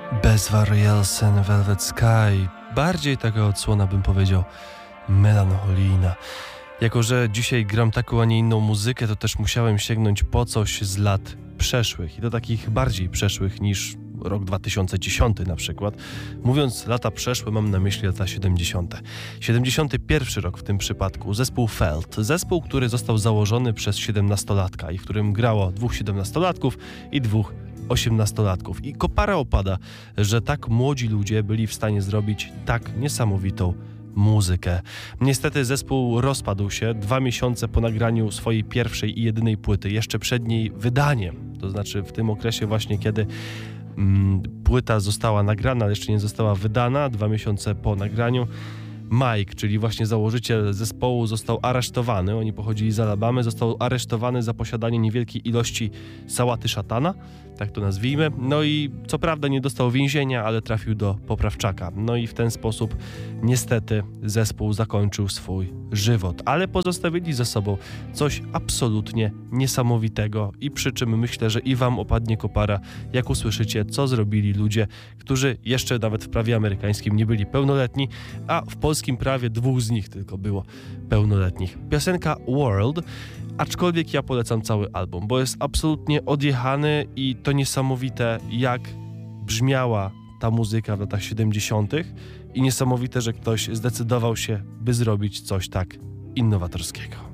Bez Varielsen, Velvet Sky. Bardziej taka odsłona, bym powiedział, melancholijna. Jako że dzisiaj gram taką, a nie inną muzykę, to też musiałem sięgnąć po coś z lat przeszłych. I to takich bardziej przeszłych niż rok 2010 na przykład. Mówiąc lata przeszłe, mam na myśli lata 70. 71 rok w tym przypadku. Zespół Felt. Zespół, który został założony przez 17-latka i w którym grało 2 17-latków i 2 18-latków. I kopara opada, że tak młodzi ludzie byli w stanie zrobić tak niesamowitą muzykę. Niestety zespół rozpadł się 2 miesiące po nagraniu swojej pierwszej i jedynej płyty. Jeszcze przed niej wydanie. To znaczy w tym okresie właśnie, kiedy płyta została nagrana, ale jeszcze nie została wydana, 2 miesiące po nagraniu, Mike, czyli właśnie założyciel zespołu, został aresztowany. Oni pochodzili z Alabamy. Został aresztowany za posiadanie niewielkiej ilości sałaty szatana, tak to nazwijmy. No i co prawda nie dostał więzienia, ale trafił do poprawczaka. No i w ten sposób niestety zespół zakończył swój żywot. Ale pozostawili za sobą coś absolutnie niesamowitego i przy czym myślę, że i wam opadnie kopara, jak usłyszycie, co zrobili ludzie, którzy jeszcze nawet w prawie amerykańskim nie byli pełnoletni, a w polskim prawie 2 z nich tylko było pełnoletnich. Piosenka World, aczkolwiek ja polecam cały album, bo jest absolutnie odjechany i to niesamowite, jak brzmiała ta muzyka w latach 70. i niesamowite, że ktoś zdecydował się, by zrobić coś tak innowatorskiego.